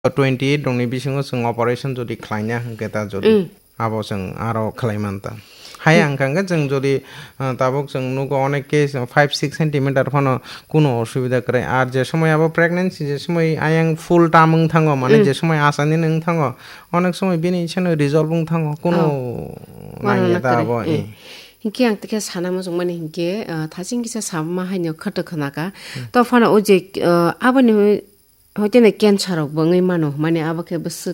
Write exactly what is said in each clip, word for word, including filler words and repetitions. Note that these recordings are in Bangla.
twenty-eight dongni bisingo जों operation jodi khlaina hangke ta jodi abo जों aro khlaimanta hai angkanga जों jodi tabok जों nugo onek case five six centimeter phano kuno osubida krai ar je somoy abo pregnancy je somoy ayang full tamung thango mane je somoy asani nung thango onek somoy bini chano resolve ung thango kuno nai ta abo e hinke ang tike sanama jongmani hinke thajing gisa samma haino khata khanaka to phana oje abani hoitene cancer rok bangai mano mane abake besuk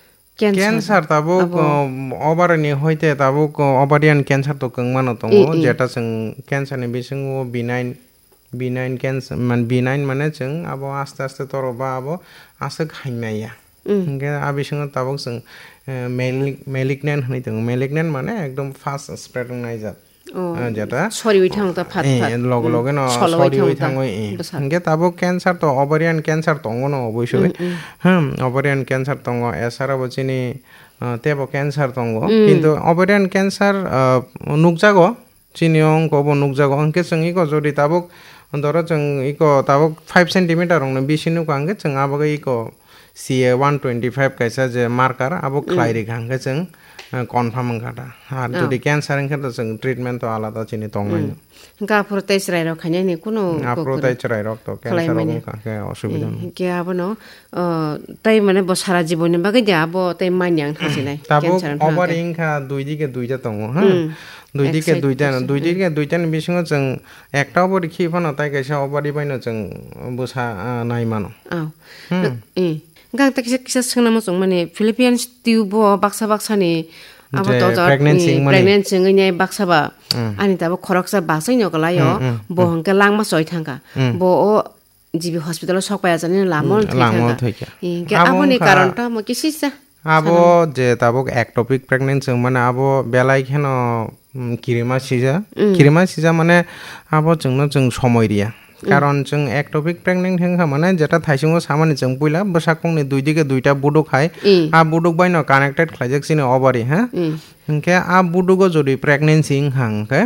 cancer tabuk ovarani hoite tabuk ovarian cancer to kangmano tongo jeta जों cancer ni bisingo benign benign cancer man benign mane जों abo aste aste toroba abo asuk haimaya hinge abisingo tabuk जों malignant honai tongo malignant mane ekdom fast spreading naijat jeta sorry withang ta phat phat log log no sorry withang oi hinge tabuk cancer to ovarian cancer tongo no oboisoi hm ovarian cancer tongo esara bochini tebo cancer tongo kintu ovarian cancer nukjago chiniong ko bo nukjago angke जों iko jodi tabuk doro जों iko tabuk five centimeter rong bisinu ko angke जों abo iko C A one twenty-five kaisa je marker abo khlairi angke जों confirm ngata ar jodi cancer angke जों treatment to alada chini tongai ga protein rai rok khanya ni kuno protein rai rok to cancer rok ka osubida ke abo no tai mane bo sara jibone bagai ja abo tai manyang thasinai cancer tabuk ovarian kha dui dike duita tongo ha দুই দিকে দুইটা দুই দিকে দুইটা বিসঙ্গ जों একটা ওভারি খিফানো তাই কাইসা ওভারি বাইনো जों बोसा नाय मानो औ ए गां तक किसा सोंना मजों माने फिलिपिन्स टिउब बाक्सा बाक्सानि आबो त प्रेगनेन्सि प्रेगनेन्सि ngैने बाक्साबा आनि ताबो खरकसा बासैनो गलायो बो हंके लांमा सय थांगा बो जिबि हस्पिटाल सकपाया जानि लामन थैका के आबोनि कारणटा म किसिसा abo je tabuk ectopic pregnancy mane abo belai kheno kirima sija kirima sija mane abo jongno jong somoy riya karon jong ectopic pregnant hengha mane jeta thaisingo samani jong puila bosakongni dui dike duita buduk hai a buduk baino connected khlaijak sini ovary ha hengke a budugo jodi pregnancy hangke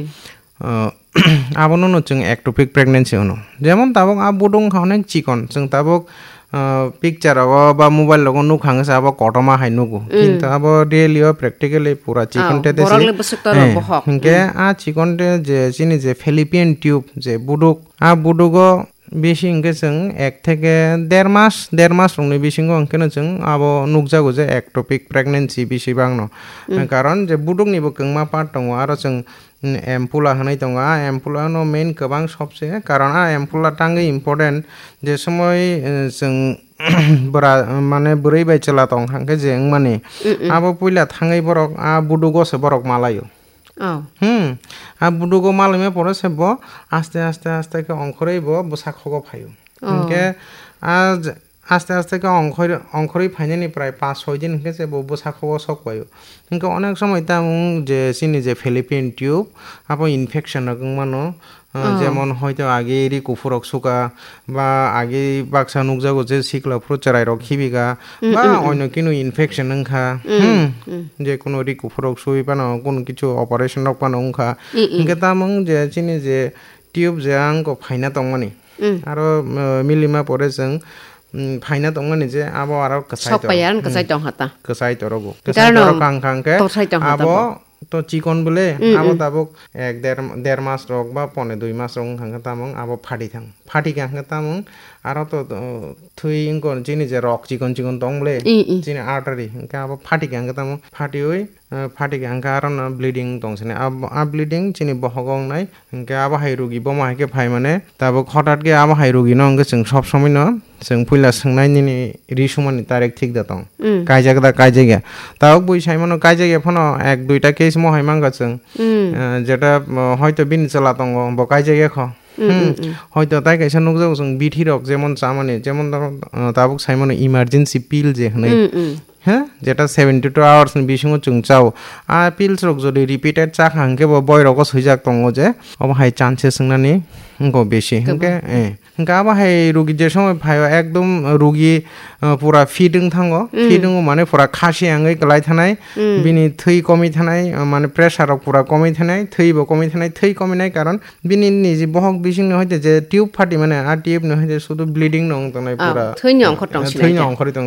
abono no jong ectopic pregnancy ono jemon tabuk a budung khanek chikon jong tabuk picture abo ba mobile logo nu khang sa abo kotoma hai nugu kintu abo really practically pura chikon te desi hinke a chikon te je chini je Philippine tube je buduk a budugo beshi hinke जों এক থেকে দেড় মাস দেড় মাস rongni bisingo angkeno जों abo nukjago je ectopic pregnancy bisi bangno karon je buduk ni bo kengma part tongo aro जों एम्पुला हनै दङ आ एम्पुला नो मेन गोबां सबसे कारण आ एम्पुला टांगै इम्पोर्टेन्ट जे समय जों बरा माने बुरै बाय चला दं हांके जें माने आबो पुइला थाङै बरक आ बुडुगोसे बरक मालायो औ हम आ बुडुगो मालमे परे सेबो आस्ते आस्ते आस्ते के अंखरैबो बसाखगो फायो हांके आ आस्ते आस्ते के अंखर अंखरै फाइनानि प्राय पाँच छय दिन के जेबो बसाखगो सकबायो हिंके अनेक समय ता जे सिनि जे फिलिपिन टिउब आबो इनफेक्शन मानो যেমন হয়তো আগে রি কুফুরক সুকা বা আগে বাক্সা নুকজাগো যে সিকলা প্রচারাই রক হিবিগা বা অন্য কিনো ইনফেকশন নংখা যে কোনো রি কুফুরক সুই পানো কোন কিছু অপারেশন রক পানো নংখা ইনকে তামং যে চিনি যে টিউব যে আংকো ফাইনা তংমানি আর মিলিমা পরে जों फाइना दंगनि जे आबो आरो कसाय सकपायान कसाय दं हता कसाय तरगो कसाय तरग कांखांके आबो तो चिकन बोले आबो ताबुक एक देर देर मास रक बा पने दुई मास रक हांगा तामं आबो फाटी थां फाटी हांगा तामं आरो तो थुइ इंगन जिनि जे रक चिकन चिकन दंले जिनि आर्टरी हांगा आबो फाटी हांगा तामं फाटी ओइ फाटी हांगा आरो न ब्लिडिंग दंसने आ ब्लिडिंग जिनि बहगं नाय हांगा आबो हाइ रोगि बमा हाके फाइ माने ताबुक हठात के आबो हाइ रोगि न हांगा जों सब समय न जों पुइला सोंनायनि रिसुमानि तारिख ठीक दं कायजागदा कायजागा ताबुक बुइ साइमनो कायजागा फनो एक दुइटा केस महै मांगा जों जेटा হয়তো बिन चला दं ब कायजागा ख হয়তো তাই কাইসা নুকজাগো जों बिथि रक जेमन सामानि जेमन ताबुक साइमनो इमार्जेंसी पिल जे हनै হ্যাঁ যেটা seventy-two hours ni bisingo जों चाव आ पिल्स रक जदि रिपिटेड चाखांके ब बय रक सैजाक दङ जे अब हाय चान्सेस संनानि गो बेसि हंके হ্যাঁ বাহাই রুগী যে সময় ভাই একদম রুগী পুরা ফিডিং থাঙ্গো ফিডিং মানে পুরা খাসি আঙে গলাই থানায় বিনি থৈ কমি থানায় মানে প্রেসার পুরা কমি থানায় থৈব কমি থানায় থৈ কমি নাই কারণ বিনি নিজে বহক বিসিং হইতে যে টিউব ফাটি মানে আর টিউব ন হইতে শুধু ব্লিডিং নং তনাই পুরা থৈনি অংশ টং থৈনি অংশ